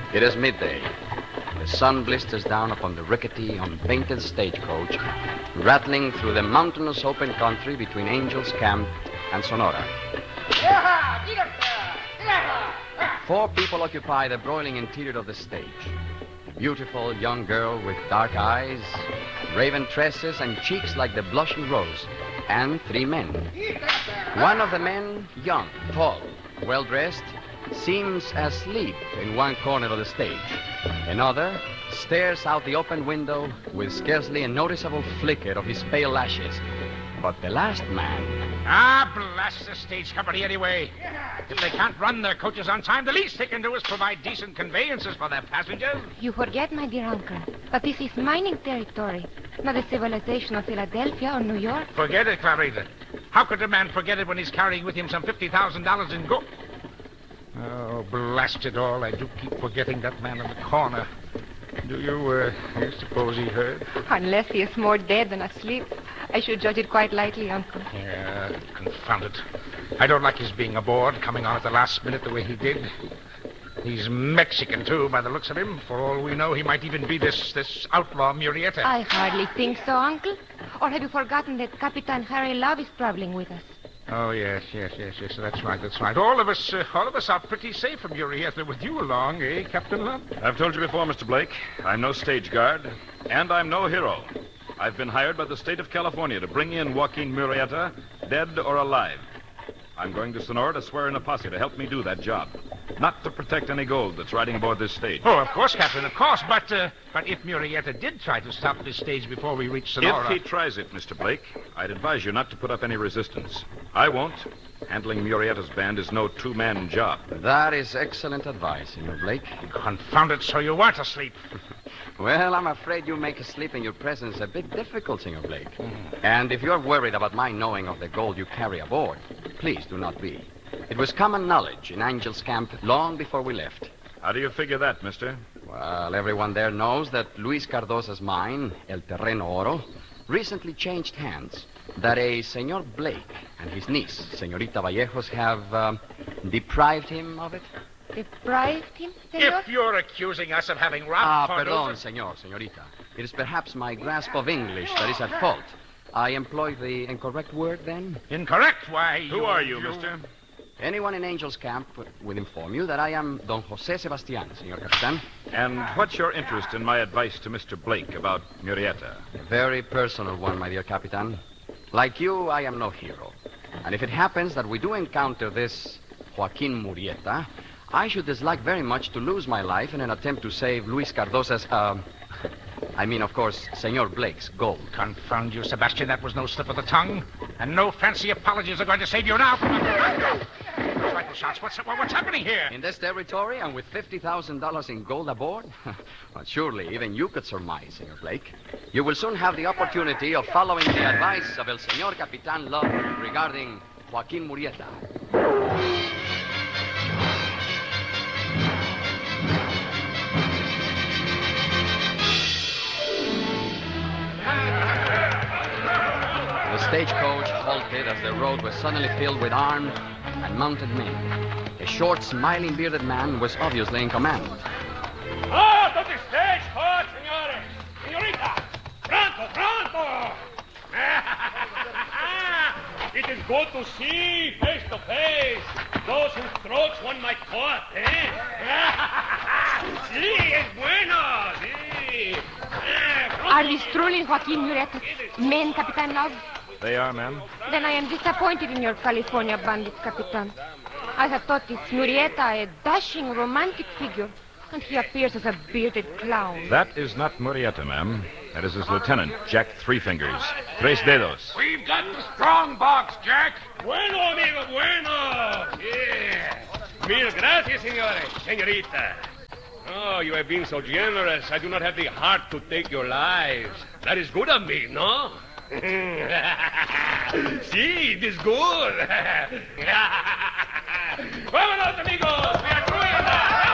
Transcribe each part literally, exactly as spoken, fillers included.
It is midday. The sun blisters down upon the rickety, unpainted stagecoach, rattling through the mountainous open country between Angel's Camp and Sonora. Four people occupy the broiling interior of the stage. A beautiful young girl with dark eyes, raven tresses, and cheeks like the blushing rose, and three men. One of the men, young, tall, well-dressed, seems asleep in one corner of the stage. Another stares out the open window with scarcely a noticeable flicker of his pale lashes. But the last man... Ah, blast the stage company anyway. If they can't run their coaches on time, the least they can do is provide decent conveyances for their passengers. You forget, my dear uncle, that this is mining territory, not the civilization of Philadelphia or New York. Forget it, Clarita. How could a man forget it when he's carrying with him some fifty thousand dollars in gold? Oh, blast it all. I do keep forgetting that man in the corner. Do you, uh, you suppose he heard? Unless he is more dead than asleep. I should judge it quite lightly, Uncle. Yeah, confound it. I don't like his being aboard, coming on at the last minute the way he did. He's Mexican, too, by the looks of him. For all we know, he might even be this, this outlaw Murrieta. I hardly think so, Uncle. Or have you forgotten that Capitan Harry Love is traveling with us? Oh, yes, yes, yes, yes. That's right, that's right. All of us, uh, all of us are pretty safe from Murrieta with you along, eh, Captain Love? I've told you before, Mister Blake, I'm no stage guard, and I'm no hero. I've been hired by the state of California to bring in Joaquin Murrieta, dead or alive. I'm going to Sonora to swear in a posse to help me do that job. Not to protect any gold that's riding aboard this stage. Oh, of course, Captain, of course. But uh, but if Murrieta did try to stop this stage before we reach Sonora... If he tries it, Mister Blake, I'd advise you not to put up any resistance. I won't. Handling Murrieta's band is no two-man job. That is excellent advice, Senor Blake. Confound it, so you weren't asleep. Well, I'm afraid you make sleep in your presence a bit difficult, Senor Blake. Mm. And if you're worried about my knowing of the gold you carry aboard, please do not be. It was common knowledge in Angel's Camp long before we left. How do you figure that, mister? Well, everyone there knows that Luis Cardosa's mine, El Terreno Oro, recently changed hands. That a Senor Blake and his niece, Senorita Vallejos, have uh, deprived him of it. Deprived him, senor? If you're accusing us of having robbed... Ah, Cardosa... perdón, senor, senorita. It is perhaps my grasp of English that is at fault. I employ the incorrect word, then? Incorrect? Why, Who you, are you, you, mister? Anyone in Angel's Camp will inform you that I am Don Jose Sebastian, Senor Capitan. And what's your interest in my advice to Mister Blake about Murrieta? A very personal one, my dear Capitan. Like you, I am no hero. And if it happens that we do encounter this Joaquin Murrieta, I should dislike very much to lose my life in an attempt to save Luis Cardosa's, uh... I mean, of course, Senor Blake's gold. Confound you, Sebastian. That was no slip of the tongue. And no fancy apologies are going to save you now. Rifle shots. What's, what's happening here? In this territory and with fifty thousand dollars in gold aboard? Well, surely even you could surmise, Senor Blake. You will soon have the opportunity of following the advice of El Senor Capitan Love regarding Joaquin Murrieta. The stagecoach halted as the road was suddenly filled with armed and mounted men. A short, smiling, bearded man was obviously in command. Ah, to the stagecoach, senores! Senorita! Pronto, pronto! It is good to see face to face those whose throats one might cut, eh? Sí, es bueno, sí. Are these truly Joaquin Murrieta's men, Capitan Love? They are, ma'am. Then I am disappointed in your California bandits, Capitan. I had thought this Murrieta a dashing, romantic figure, and he appears as a bearded clown. That is not Murrieta, ma'am. That is his lieutenant, Jack Three Fingers. Tres Dedos. We've got the strong box, Jack. Bueno, amigo, bueno. Yeah. Mil gracias, senores. Senorita. Oh, you have been so generous. I do not have the heart to take your lives. That is good of me, no? Sí, it is good. Vámonos, amigos. We are doing that.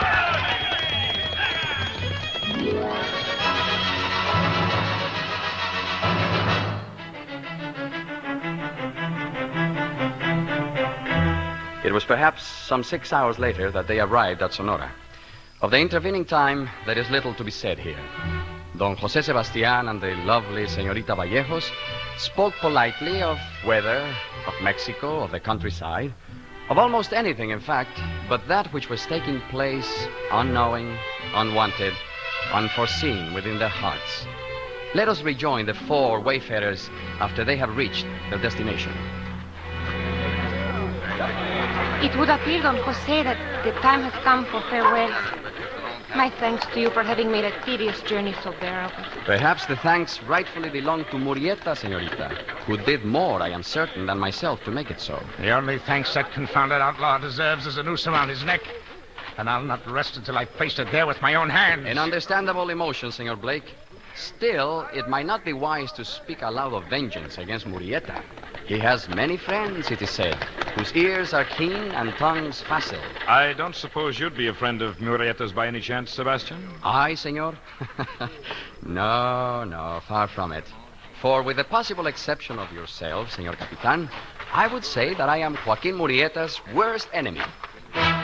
It was perhaps some six hours later that they arrived at Sonora. Of the intervening time, there is little to be said here. Don Jose Sebastian and the lovely Señorita Vallejos spoke politely of weather, of Mexico, of the countryside, of almost anything, in fact, but that which was taking place unknowing, unwanted, unforeseen within their hearts. Let us rejoin the four wayfarers after they have reached their destination. It would appear, Don Jose, that the time has come for farewell. My thanks to you for having made a tedious journey so bearable. Perhaps the thanks rightfully belong to Murrieta, Señorita, who did more, I am certain, than myself to make it so. The only thanks that confounded outlaw deserves is a noose around his neck. And I'll not rest until I've placed it there with my own hands. An understandable emotion, Senor Blake. Still, it might not be wise to speak aloud of vengeance against Murrieta. He has many friends, it is said, whose ears are keen and tongues facile. I don't suppose you'd be a friend of Murrieta's by any chance, Sebastian? I, senor? No, no, far from it. For with the possible exception of yourself, Senor Capitan, I would say that I am Joaquin Murrieta's worst enemy.